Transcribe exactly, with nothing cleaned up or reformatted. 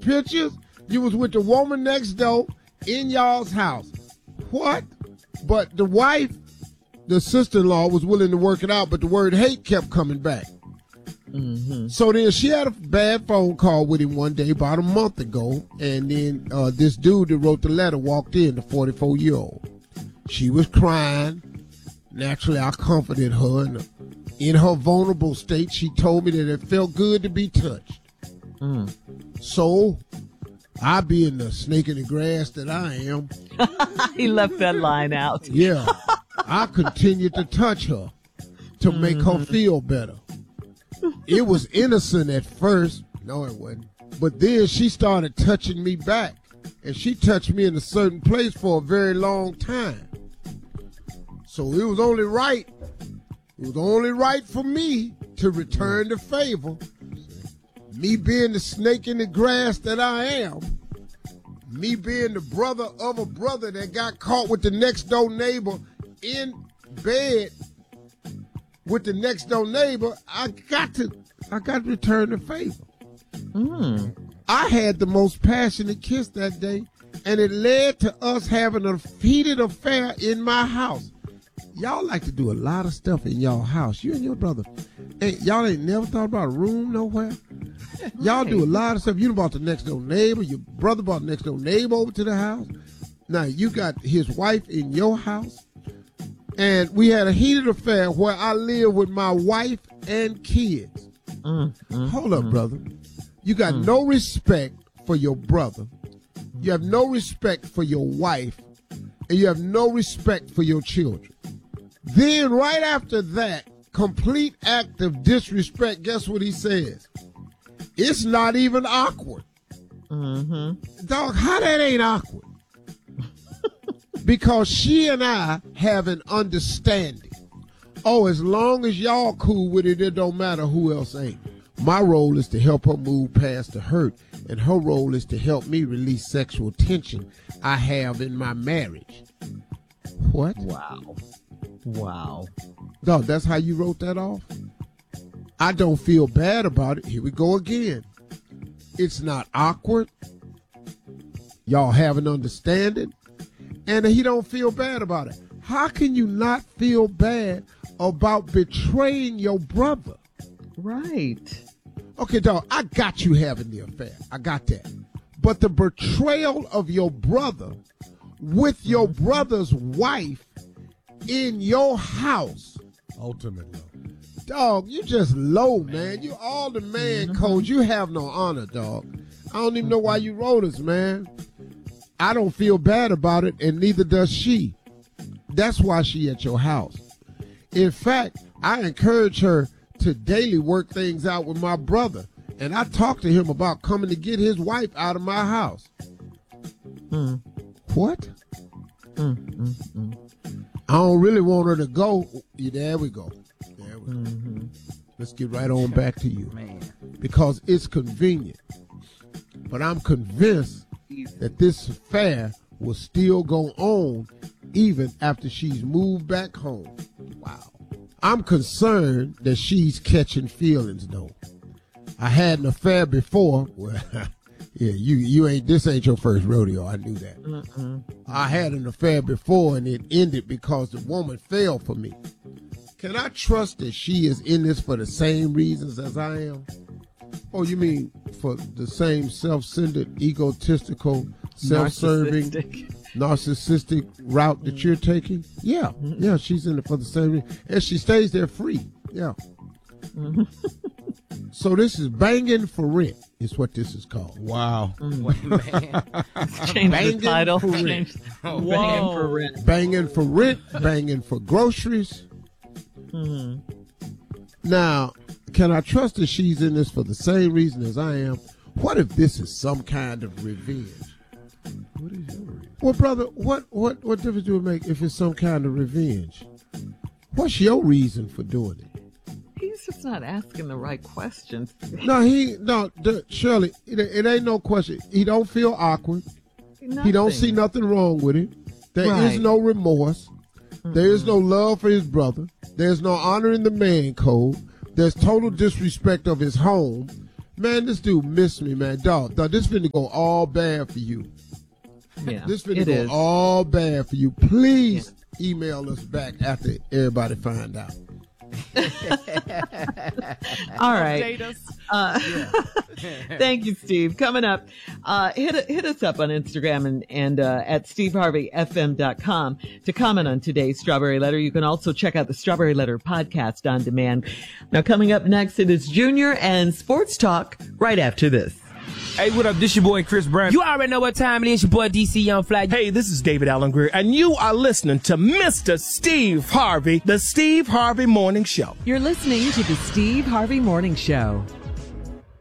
pictures. You was with the woman next door in y'all's house. What? But the wife, the sister-in-law, was willing to work it out, but the word hate kept coming back. Mm-hmm. So then she had a bad phone call with him one day about a month ago, and then uh, this dude that wrote the letter walked in, the forty-four-year-old. She was crying. Naturally, I comforted her, and in her vulnerable state, she told me that it felt good to be touched. Mm. So, I being the snake in the grass that I am. He left that line out. Yeah. I continued to touch her to mm-hmm. make her feel better. It was innocent at first. No, it wasn't. But then she started touching me back. And she touched me in a certain place for a very long time. So it was only right. It was only right for me to return the favor. Me being the snake in the grass that I am. Me being the brother of a brother that got caught with the next door neighbor in bed with the next door neighbor, I got to I got to return the favor. Mm. I had the most passionate kiss that day, and it led to us having a heated affair in my house. Y'all like to do a lot of stuff in y'all house. You and your brother. Hey, y'all ain't never thought about a room nowhere? Y'all do a lot of stuff. You brought the next door neighbor. Your brother brought the next door neighbor over to the house. Now, you got his wife in your house. And we had a heated affair where I lived with my wife and kids. Mm, mm, Hold up, mm. brother. You got mm. no respect for your brother. You have no respect for your wife. And you have no respect for your children. Then right after that complete act of disrespect, guess what he says? It's not even awkward. Mm-hmm. Dog, how that ain't awkward? Because she and I have an understanding. Oh, as long as y'all cool with it, it don't matter who else ain't. My role is to help her move past the hurt, and her role is to help me release sexual tension I have in my marriage. What? Wow. Wow. Dog, that's how you wrote that off? I don't feel bad about it. Here we go again. It's not awkward. Y'all have an understanding. And he don't feel bad about it. How can you not feel bad about betraying your brother? Right. Okay, dog, I got you having the affair. I got that. But the betrayal of your brother with your brother's wife in your house. Ultimately. Dog, you just low, man. You all the man mm-hmm. codes. You have no honor, dog. I don't even know why you wrote us, man. I don't feel bad about it, and neither does she. That's why she at your house. In fact, I encourage her to daily work things out with my brother. And I talked to him about coming to get his wife out of my house. Mm. What? Mm, mm, mm. I don't really want her to go. Yeah, there we go. There we go. Mm-hmm. Let's get right on back to you. Man. Because it's convenient. But I'm convinced that this affair will still go on even after she's moved back home. Wow. I'm concerned that she's catching feelings, though. I had an affair before. Well, yeah, you you ain't. This ain't your first rodeo. I knew that. Mm-mm. I had an affair before, and it ended because the woman fell for me. Can I trust that she is in this for the same reasons as I am? Oh, you mean for the same self-centered, egotistical, self-serving, narcissistic, narcissistic route that you're taking? Yeah, mm-hmm. yeah, she's in it for the same reason, and she stays there free. Yeah. Mm-hmm. So this is banging for rent, is what this is called. Wow. Mm. Change the title. For rent. Oh, banging for rent. Banging for rent, banging for groceries. Mm-hmm. Now, can I trust that she's in this for the same reason as I am? What if this is some kind of revenge? What is your revenge? Well, brother, what, what, what difference do it make if it's some kind of revenge? What's your reason for doing it? He's just not asking the right questions. No, he no, the, Shirley. It, it ain't no question. He don't feel awkward. Nothing. He don't see nothing wrong with it. There right. is no remorse. Mm-mm. There is no love for his brother. There's no honor in the man code. There's total disrespect of his home. Man, this dude missed me, man. Dog, dog, this finna go all bad for you. Yeah, this finna it go is. all bad for you. Please yeah. email us back after everybody find out. All right. Uh, thank you, Steve. Coming up, uh, hit hit us up on Instagram and, and uh, at steve harvey f m dot com to comment on today's Strawberry Letter. You can also check out the Strawberry Letter podcast on demand. Now, coming up next, it is Junior and Sports Talk right after this. Hey, what up? This your boy Chris Brown. You already know what time it is. Your boy D C Young Fly. Hey, this is David Allen Greer, and you are listening to Mister Steve Harvey, the Steve Harvey Morning Show. You're listening to the Steve Harvey Morning Show.